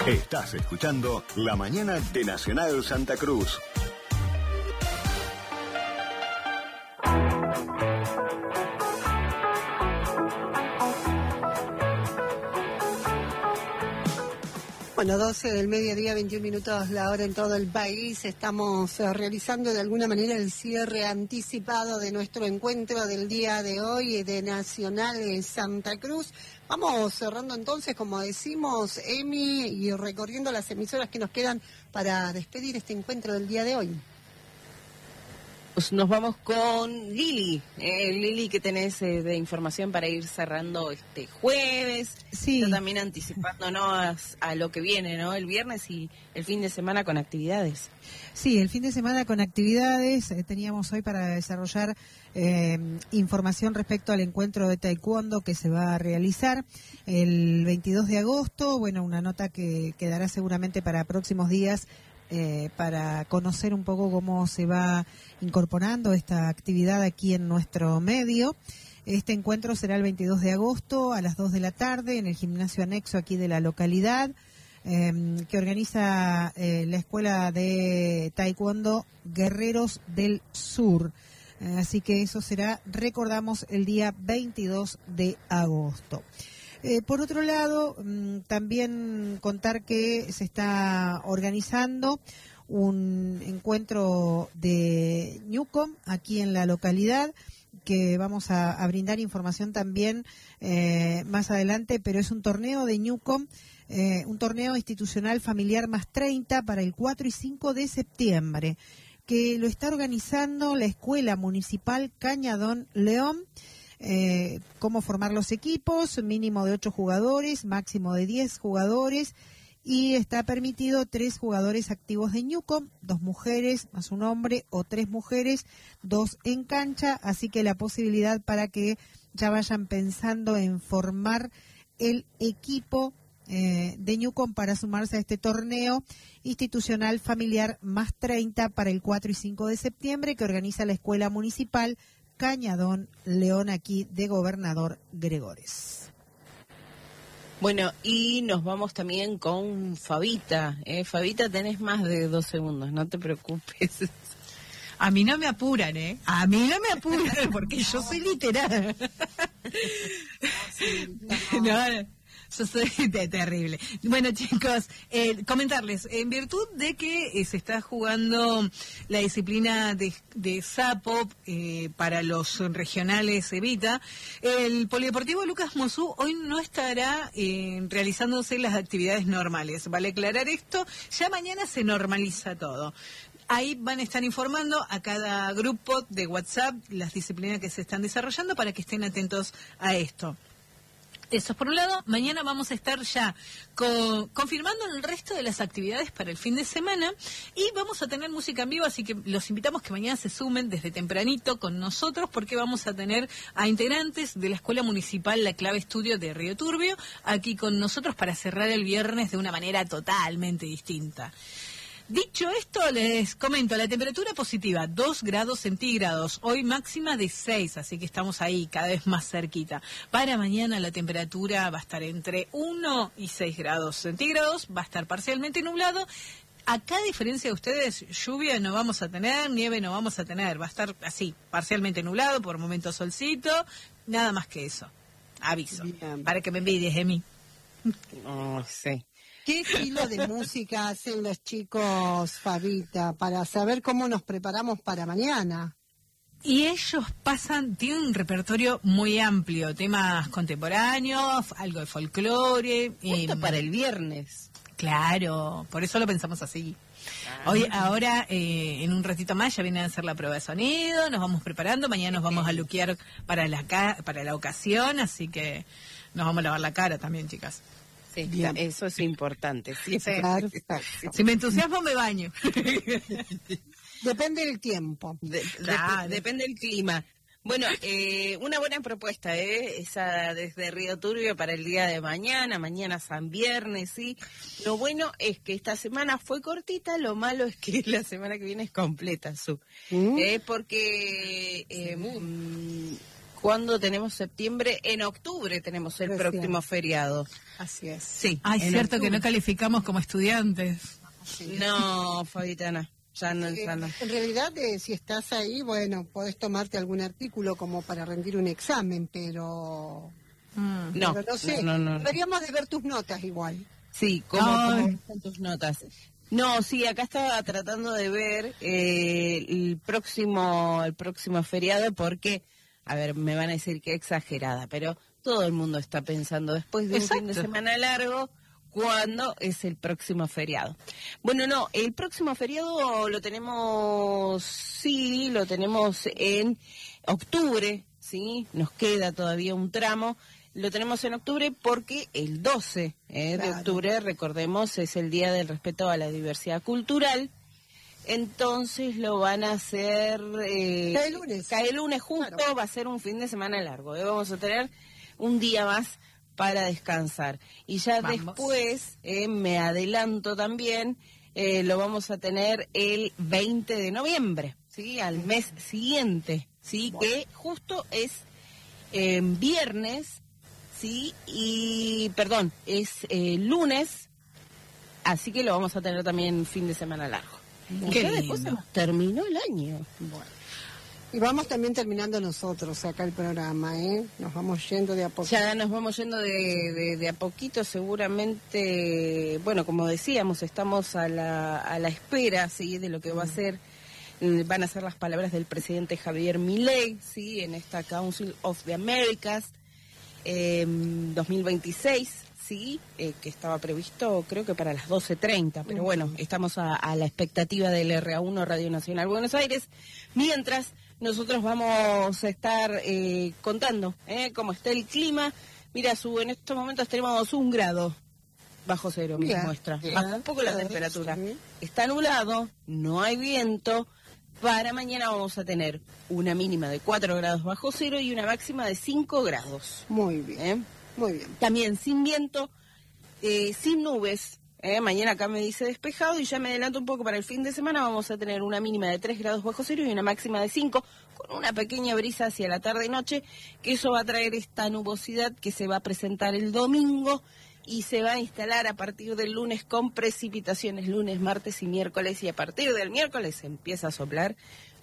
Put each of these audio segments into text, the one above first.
Estás escuchando La Mañana de Nacional Santa Cruz. Bueno, 12 del mediodía, 21 minutos la hora en todo el país. Estamos realizando de alguna manera el cierre anticipado de nuestro encuentro del día de hoy de Nacional Santa Cruz. Vamos cerrando entonces, como decimos, Emi, y recorriendo las emisoras que nos quedan para despedir este encuentro del día de hoy. Nos vamos con Lili. Lili, ¿qué tenés de información para ir cerrando este jueves? Sí. Está también anticipándonos a lo que viene, ¿no? El viernes y el fin de semana con actividades. Sí, el fin de semana con actividades. Teníamos hoy para desarrollar información respecto al encuentro de taekwondo que se va a realizar el 22 de agosto. Bueno, una nota que quedará seguramente para próximos días, para conocer un poco cómo se va incorporando esta actividad aquí en nuestro medio. Este encuentro será el 22 de agosto a las 2 de la tarde en el gimnasio anexo aquí de la localidad, que organiza la Escuela de Taekwondo Guerreros del Sur. Así que eso será, recordamos, el día 22 de agosto. Por otro lado, también contar que se está organizando un encuentro de Newcom aquí en la localidad, que vamos a brindar información también más adelante, pero es un torneo de Newcom, un torneo institucional familiar más 30 para el 4 y 5 de septiembre, que lo está organizando la Escuela Municipal Cañadón León. Cómo formar los equipos, mínimo de 8 jugadores, máximo de 10 jugadores, y está permitido 3 jugadores activos de Newcom, 2 mujeres más un hombre, o 3 mujeres, 2 en cancha, así que la posibilidad para que ya vayan pensando en formar el equipo de Newcom para sumarse a este torneo institucional familiar más 30 para el 4 y 5 de septiembre que organiza la Escuela Municipal Cañadón León, aquí de Gobernador Gregores. Bueno, y nos vamos también con Fabita. Fabita, tenés más de 2 segundos, no te preocupes. A mí no me apuran, A mí no me apuran, porque yo soy literal. No, yo soy terrible. Bueno, chicos, comentarles, en virtud de que se está jugando la disciplina de sapo para los regionales Evita, el Polideportivo Lucas Mosú hoy no estará realizándose las actividades normales. Vale aclarar esto, ya mañana se normaliza todo. Ahí van a estar informando a cada grupo de WhatsApp las disciplinas que se están desarrollando para que estén atentos a esto. Eso por un lado. Mañana vamos a estar ya confirmando el resto de las actividades para el fin de semana y vamos a tener música en vivo, así que los invitamos que mañana se sumen desde tempranito con nosotros porque vamos a tener a integrantes de la Escuela Municipal La Clave Estudio de Río Turbio aquí con nosotros para cerrar el viernes de una manera totalmente distinta. Dicho esto, les comento, la temperatura positiva, 2 grados centígrados, hoy máxima de 6, así que estamos ahí, cada vez más cerquita. Para mañana la temperatura va a estar entre 1 y 6 grados centígrados, va a estar parcialmente nublado. Acá, a diferencia de ustedes, lluvia no vamos a tener, nieve no vamos a tener, va a estar así, parcialmente nublado, por momentos solcito, nada más que eso. Aviso, bien, para que me envidies de mí. No sé. ¿Qué estilo de música hacen los chicos, Fabita, para saber cómo nos preparamos para mañana? Y ellos tienen un repertorio muy amplio, temas contemporáneos, algo de folclore. Justo para el viernes. Claro, por eso lo pensamos así. Ahora, en un ratito más ya vienen a hacer la prueba de sonido, nos vamos preparando, mañana nos vamos a lookear para la ocasión, así que nos vamos a lavar la cara también, chicas. Sí, eso es importante. Sí, claro. Si me entusiasmo, me baño. Depende del tiempo. Depende del clima. Bueno, una buena propuesta, esa desde Río Turbio para el día de mañana San Viernes, ¿sí? Lo bueno es que esta semana fue cortita, lo malo es que la semana que viene es completa, porque ¿Cuándo tenemos septiembre? En octubre tenemos el Recién. próximo feriado. Así es. Sí. Ay, en cierto que octubre. no calificamos como estudiantes. No, Fabitana, ya no. En realidad, si estás ahí, bueno, podés tomarte algún artículo como para rendir un examen, pero No, pero no sé. no. Deberíamos de ver tus notas igual. Sí, Ay. ¿cómo están tus notas? No, sí, acá estaba tratando de ver el próximo feriado porque, a ver, me van a decir que exagerada, pero todo el mundo está pensando después de un fin de Exacto. semana largo, ¿cuándo es el próximo feriado? Bueno, no, el próximo feriado lo tenemos en octubre, ¿sí? Nos queda todavía un tramo. Lo tenemos en octubre porque el 12 de Claro. octubre, recordemos, es el Día del Respeto a la Diversidad Cultural. Entonces lo van a hacer... Cae el lunes. Cae el lunes justo, Claro. va a ser un fin de semana largo. Vamos a tener un día más para descansar. Y ya Vamos. después, me adelanto también, lo vamos a tener el 20 de noviembre, ¿sí? Al mes siguiente, ¿sí? Que justo es viernes, ¿sí? Y, perdón, es lunes, así que lo vamos a tener también fin de semana largo. Qué Ya después lindo. se nos terminó el año. Y vamos también terminando nosotros acá el programa, ¿eh? Nos vamos yendo de a poco. Ya nos vamos yendo de a poquito, seguramente, bueno, como decíamos, estamos a la espera, ¿sí? De lo que va a ser, van a ser las palabras del presidente Javier Milei, ¿sí? En esta Council of the Americas 2026, ¿sí? Que estaba previsto creo que para las 12:30, pero bueno, estamos a la expectativa del RA1 Radio Nacional Buenos Aires, mientras nosotros vamos a estar contando cómo está el clima. Mira, en estos momentos tenemos 1 grado bajo cero, me Bien, muestra. bien. Baja un poco la temperatura. Sí. Está nublado, no hay viento. Para mañana vamos a tener una mínima de 4 grados bajo cero y una máxima de 5 grados. Muy bien, ¿eh? muy bien. También sin viento, sin nubes. Mañana acá me dice despejado y ya me adelanto un poco para el fin de semana. Vamos a tener una mínima de 3 grados bajo cero y una máxima de 5, con una pequeña brisa hacia la tarde y noche, que eso va a traer esta nubosidad que se va a presentar el domingo y se va a instalar a partir del lunes con precipitaciones lunes, martes y miércoles, y a partir del miércoles empieza a soplar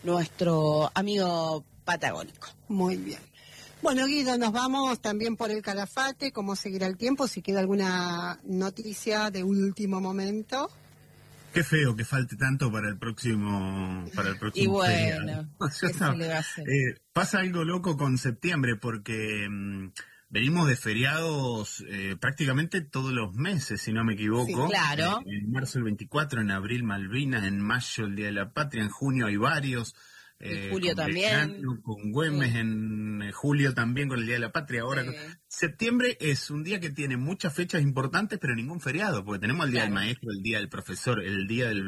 nuestro amigo patagónico. Muy bien. Bueno, Guido, nos vamos también por el Calafate, cómo seguirá el tiempo, si queda alguna noticia de último momento. Qué feo que falte tanto para el próximo Y bueno, feriado. ¿qué se le va a hacer? Pasa algo loco con septiembre porque venimos de feriados prácticamente todos los meses, si no me equivoco. Sí, claro. En marzo el 24, en abril Malvinas, en mayo el Día de la Patria, en junio hay varios. En julio con también. Belgrano, con Güemes, Sí. en julio también con el Día de la Patria. Ahora, Sí. septiembre es un día que tiene muchas fechas importantes, pero ningún feriado, porque tenemos el Día del Claro. Maestro, el Día del Profesor, el Día De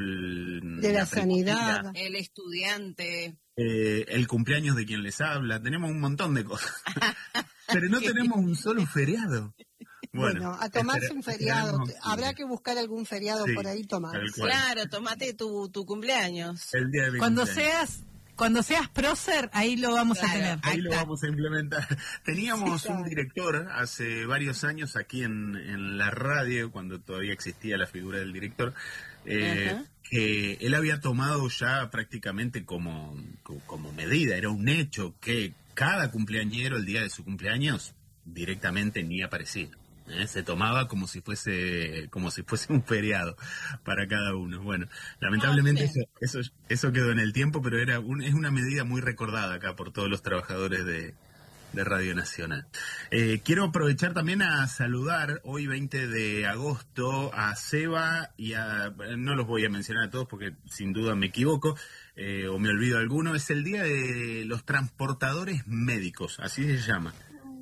la la sanidad. precocidad, El estudiante. el cumpleaños de quien les habla, tenemos un montón de cosas. Pero no tenemos un solo feriado. Bueno, a tomarse un feriado. esperemos octubre. Habrá que buscar algún feriado Sí, por ahí tomar. tal cual. Claro, tomate tu cumpleaños. El día de mi Cuando cumpleaños. seas prócer, ahí lo vamos a Claro. tener. Ahí Ahí lo está. vamos a implementar. Teníamos Sí, claro. un director hace varios años aquí en la radio, cuando todavía existía la figura del director, Ajá. que él había tomado ya prácticamente como medida, era un hecho que cada cumpleañero, el día de su cumpleaños, directamente ni aparecía. Se tomaba como si fuese un feriado para cada uno. Bueno, lamentablemente sí. eso quedó en el tiempo, pero es una medida muy recordada acá por todos los trabajadores de Radio Nacional. Quiero aprovechar también a saludar hoy 20 de agosto a Seba y no los voy a mencionar a todos porque sin duda me equivoco o me olvido alguno. Es el día de los transportadores médicos, así se llama.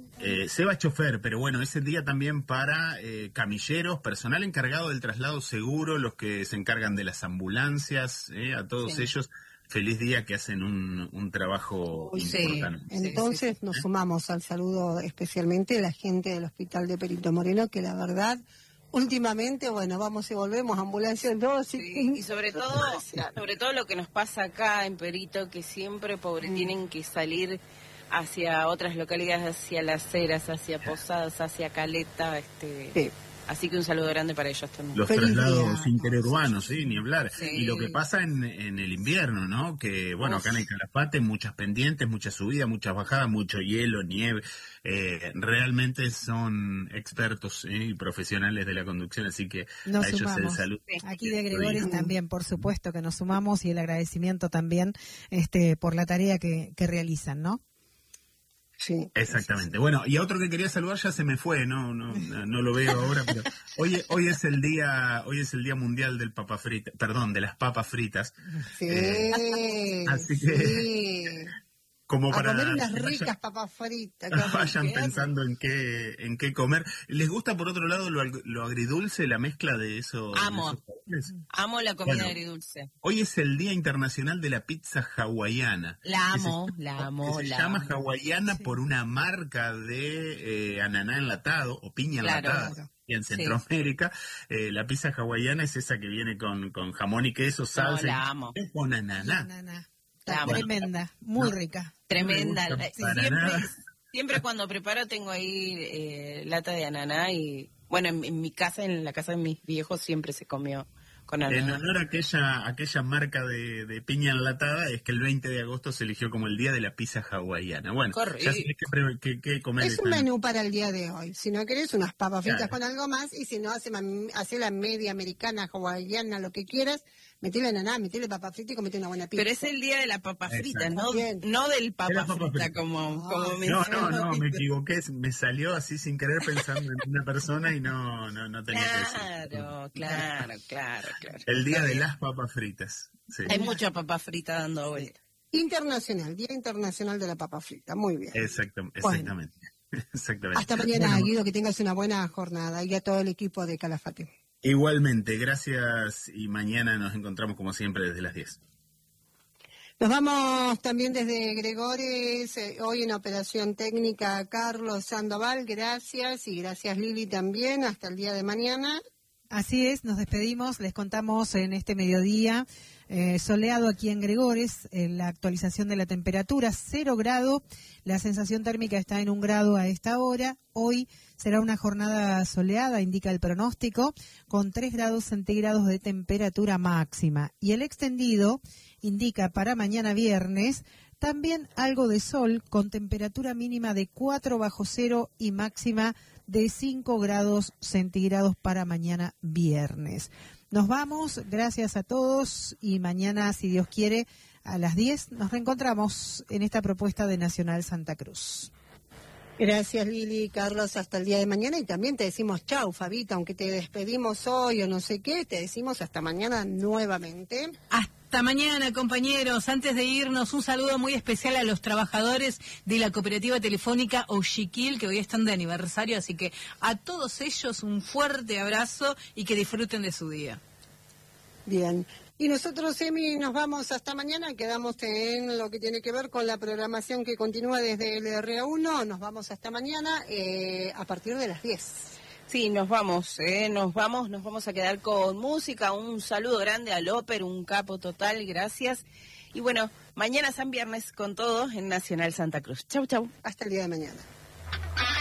Seba chofer, pero bueno, ese día también para camilleros, personal encargado del traslado seguro, los que se encargan de las ambulancias, a todos Sí. ellos, feliz día, que hacen un trabajo Sí. importante. Entonces nos sumamos al saludo especialmente de la gente del Hospital de Perito Moreno, que la verdad, últimamente, bueno, vamos y volvemos, ambulancia en dos. Sí, y sobre todo lo que nos pasa acá en Perito, que siempre, tienen que salir hacia otras localidades, hacia Las Heras, hacia Posadas, hacia Caleta, Sí. Así que un saludo grande para ellos también. Los Feliz traslados día. interurbanos, sí, ni hablar. Sí. Y lo que pasa en el invierno, ¿no? Que, bueno, acá en el Calafate, muchas pendientes, muchas subidas, muchas bajadas, mucho hielo, nieve. Realmente son expertos y profesionales de la conducción, así que Nos a ellos sumamos. el saludo. Aquí de Gregores también, por supuesto, que nos sumamos y el agradecimiento también por la tarea que realizan, ¿no? Sí. Exactamente. Bueno, y a otro que quería saludar ya se me fue, no lo veo ahora, pero hoy es el día mundial del de las papas fritas. Sí. Así que Sí. como A para comer unas que ricas papas fritas. vayan pensando en qué comer. ¿Les gusta por otro lado lo agridulce, la mezcla de eso? Amo. Amo la comida Bueno. agridulce. Hoy es el Día Internacional de la Pizza Hawaiana. La Que se- amo, la amo, que se la llama amo. hawaiana por una marca de ananá enlatado o piña Claro. enlatada. Y en Centroamérica, la pizza hawaiana es esa que viene con jamón y queso, salsa, la amo. y con ananá. Está amo. tremenda, muy rica. Tremenda. No me gusta para nada. Siempre cuando preparo tengo ahí lata de ananá y bueno, en mi casa, en la casa de mis viejos siempre se comió con En ananá. honor a aquella marca de piña enlatada, es que el 20 de agosto se eligió como el día de la pizza hawaiana. Bueno, Correcto. ya sabés qué comer. Es un esta menú para el día de hoy. Si no querés, unas papas fritas Claro. con algo más. Y si no, hace la media americana, hawaiana, lo que quieras. Metele ananá, metele papa frita y comete una buena pizza. Pero es el día de la papa frita, Exacto. no del De papa la papa frita frita. como No, mencionó. me equivoqué, me salió así sin querer pensando en una persona y no tenía que decir. Claro. El día de las papas fritas. Sí. Hay mucha papa frita dando vuelta. Internacional, Día Internacional de la Papa Frita. Muy bien. Exactamente. Exactamente. Hasta mañana, Bueno, Guido, que tengas una buena jornada. Y a todo el equipo de Calafate. igualmente, gracias y mañana nos encontramos como siempre desde las 10. Nos vamos también desde Gregores, hoy en Operación Técnica Carlos Sandoval, gracias, y gracias Lili también, hasta el día de mañana. Así es, nos despedimos, les contamos en este mediodía, soleado aquí en Gregores, la actualización de la temperatura, 0 grado, la sensación térmica está en 1 grado a esta hora, hoy será una jornada soleada, indica el pronóstico, con 3 grados centígrados de temperatura máxima, y el extendido indica para mañana viernes también algo de sol, con temperatura mínima de 4 bajo cero y máxima de 5 grados centígrados para mañana viernes. Nos vamos, gracias a todos y mañana, si Dios quiere, a las 10 nos reencontramos en esta propuesta de Nacional Santa Cruz. Gracias Lili, Carlos, hasta el día de mañana y también te decimos chau, Fabita, aunque te despedimos hoy o no sé qué, te decimos hasta mañana nuevamente. Hasta mañana, compañeros. Antes de irnos, un saludo muy especial a los trabajadores de la cooperativa telefónica Ochiquil, que hoy están de aniversario, así que a todos ellos un fuerte abrazo y que disfruten de su día. Bien. Y nosotros, Emi, nos vamos hasta mañana, quedamos en lo que tiene que ver con la programación que continúa desde el RA1, nos vamos hasta mañana a partir de las 10. Sí, nos vamos a quedar con música, un saludo grande al Óper, un capo total, gracias. Y bueno, mañana San Viernes con todos en Nacional Santa Cruz. Chau. Hasta el día de mañana.